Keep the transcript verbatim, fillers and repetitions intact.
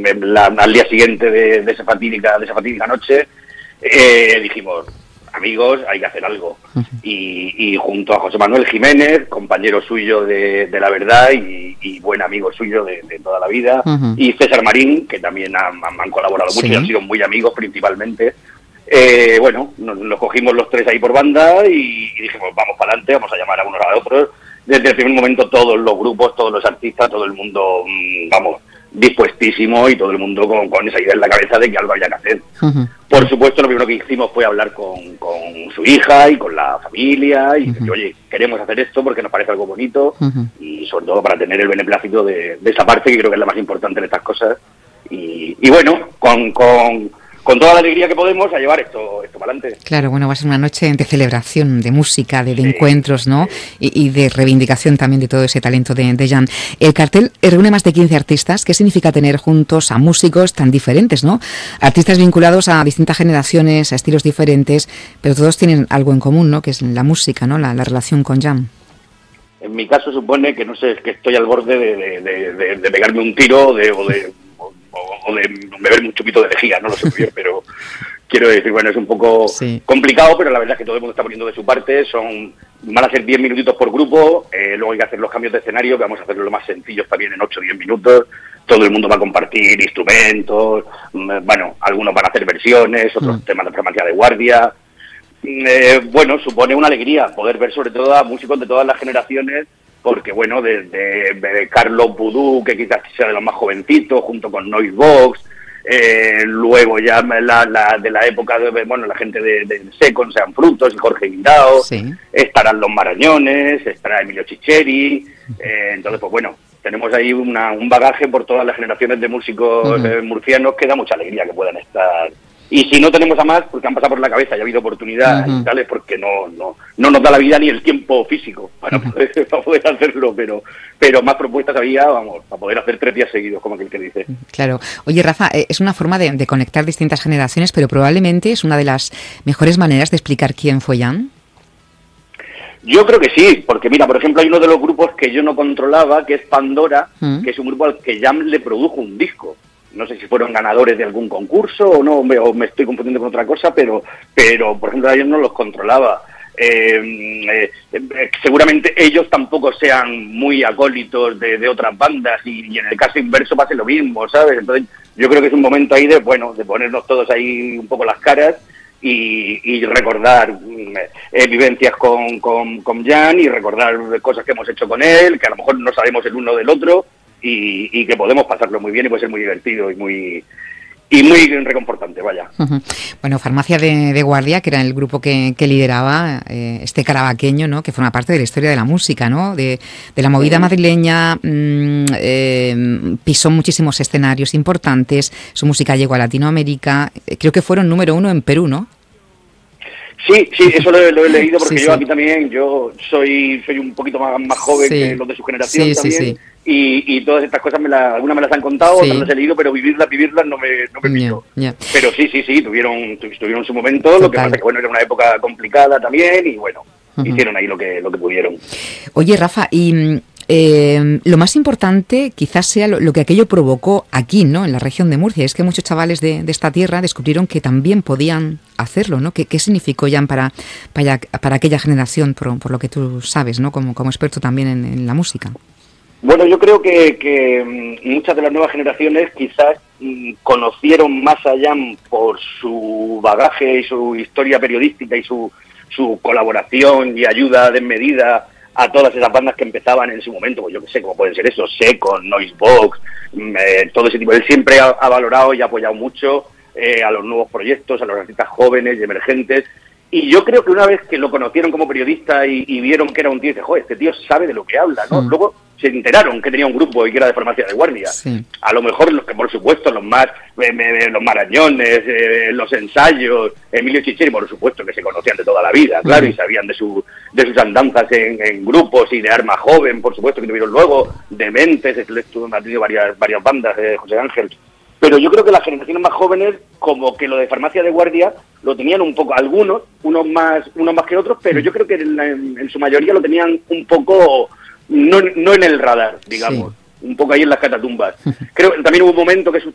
la, al día siguiente de, de, esa fatídica, de esa fatídica noche, eh, dijimos, amigos, hay que hacer algo. Uh-huh. Y, y junto a José Manuel Jiménez, compañero suyo de, de La Verdad y, y buen amigo suyo de, de toda la vida, uh-huh. y César Marín, que también han, han colaborado mucho, sí, y han sido muy amigos principalmente, eh, bueno, nos, nos cogimos los tres ahí por banda y, y dijimos, vamos para adelante, vamos a llamar a unos a otros. Desde el primer momento todos los grupos, todos los artistas, todo el mundo, vamos, dispuestísimo y todo el mundo con, con esa idea en la cabeza de que algo había que hacer. Uh-huh. Por supuesto, lo primero que hicimos fue hablar con, con su hija y con la familia y uh-huh. decir, oye, queremos hacer esto porque nos parece algo bonito uh-huh. y sobre todo para tener el beneplácito de, de esa parte que creo que es la más importante en estas cosas. Y, y bueno, con... con con toda la alegría que podemos a llevar esto, esto para adelante. Claro, bueno, va a ser una noche de celebración, de música, de, de sí, encuentros, ¿no? Sí. Y, y de reivindicación también de todo ese talento de, de Jan. El cartel reúne más de quince artistas. ¿Qué significa tener juntos a músicos tan diferentes, ¿no? Artistas vinculados a distintas generaciones, a estilos diferentes, pero todos tienen algo en común, ¿no? Que es la música, ¿no? La, la relación con Jan. En mi caso supone que, no sé, es que estoy al borde de, de, de, de, de pegarme un tiro de, o de... o de beber un chupito de lejía, no lo sé bien, pero quiero decir, bueno, es un poco sí. complicado, pero la verdad es que todo el mundo está poniendo de su parte, son van a ser diez minutitos por grupo, eh, luego hay que hacer los cambios de escenario, que vamos a hacerlo lo más sencillos también en ocho o diez minutos, todo el mundo va a compartir instrumentos, bueno, algunos van a hacer versiones, otros mm. temas de farmacia de guardia, eh, bueno, supone una alegría poder ver sobre todo a músicos de todas las generaciones, porque bueno, desde de Carlos Vudú, que quizás sea de los más jovencitos, junto con Noisebox, eh, luego ya la, la, de la época de, bueno, la gente de, de Secon, Sean Frutos y Jorge Guindao, sí. estarán los Marañones, estará Emilio Chicheri, eh, entonces pues bueno, tenemos ahí una, un bagaje por todas las generaciones de músicos uh-huh. eh, murcianos que da mucha alegría que puedan estar. Y si no tenemos a más, porque han pasado por la cabeza y ha habido oportunidad uh-huh. y tal, es porque no, no, no nos da la vida ni el tiempo físico para, uh-huh. poder, para poder hacerlo, pero pero más propuestas había, vamos, para poder hacer tres días seguidos, como aquel que dice. Claro. Oye, Rafa, es una forma de, de conectar distintas generaciones, pero probablemente es una de las mejores maneras de explicar quién fue Jan. Yo creo que sí, porque mira, por ejemplo, hay uno de los grupos que yo no controlaba, que es Pandora, uh-huh. que es un grupo al que Jan le produjo un disco. No sé si fueron ganadores de algún concurso o no, me, o me estoy confundiendo con otra cosa, pero, pero por ejemplo, ellos no los controlaba. Eh, eh, seguramente ellos tampoco sean muy acólitos de, de otras bandas y, y en el caso inverso pase lo mismo, ¿sabes? Entonces yo creo que es un momento ahí de, bueno, de ponernos todos ahí un poco las caras y, y recordar eh, vivencias con, con, con Jan y recordar cosas que hemos hecho con él, que a lo mejor no sabemos el uno del otro, Y, y que podemos pasarlo muy bien y puede ser muy divertido y muy y muy reconfortante, vaya. Uh-huh. Bueno, Farmacia de, de Guardia, que era el grupo que, que lideraba eh, este carabaqueño, ¿no? Que forma parte de la historia de la música, ¿no? De, de la movida uh-huh. madrileña, mmm, eh, pisó muchísimos escenarios importantes, su música llegó a Latinoamérica, creo que fueron número uno en Perú, ¿no? Sí, sí, eso lo, lo he leído porque sí, yo sí. aquí también, yo soy soy un poquito más, más joven sí. que los de su generación sí, también, sí, sí. Y, y todas estas cosas, me la, algunas me las han contado, sí. otras las he leído, pero vivirlas, vivirlas no me, no me pido. Yeah, yeah. Pero sí, sí, sí, tuvieron tuvieron su momento, Total. Lo que pasa es que bueno, era una época complicada también y bueno, uh-huh. hicieron ahí lo que, lo que pudieron. Oye, Rafa, y... Eh, lo más importante quizás sea lo, lo que aquello provocó aquí, ¿no? En la región de Murcia, es que muchos chavales de, de esta tierra descubrieron que también podían hacerlo, ¿no? ¿Qué, qué significó Jan para, para, para aquella generación, por, por lo que tú sabes, ¿no? Como, como experto también en, en la música. Bueno, yo creo que, que muchas de las nuevas generaciones quizás mm, conocieron más a Jan por su bagaje y su historia periodística y su, su colaboración y ayuda desmedida a todas esas bandas que empezaban en su momento, pues yo que sé, como pueden ser esos, Secon, Noisebox, eh, todo ese tipo. Él siempre ha, ha valorado y ha apoyado mucho eh, a los nuevos proyectos, a los artistas jóvenes y emergentes, y yo creo que una vez que lo conocieron como periodista y, y vieron que era un tío, dice, joder, este tío sabe de lo que habla, ¿no? Mm. Luego se enteraron que tenía un grupo y que era de Farmacia de Guardia. Sí. A lo mejor, los que por supuesto, los más, eh, los Marañones, eh, los ensayos, Emilio Chicheri, por supuesto, que se conocían de toda la vida, claro, mm. y sabían de su de sus andanzas en, en grupos y de Arma Joven, por supuesto, que tuvieron luego, Dementes, ha tenido varias, varias bandas, de José Ángel. Pero yo creo que las generaciones más jóvenes, como que lo de Farmacia de Guardia, lo tenían un poco, algunos, unos más unos más que otros, pero yo creo que en, en, en su mayoría lo tenían un poco, no, no en el radar, digamos, sí. un poco ahí en las catatumbas. Creo que también hubo un momento que